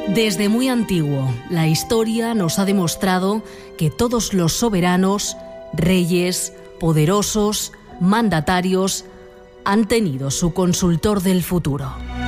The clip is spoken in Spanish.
Desde muy antiguo, la historia nos ha demostrado que todos los soberanos, reyes, poderosos, mandatarios, han tenido su consultor del futuro.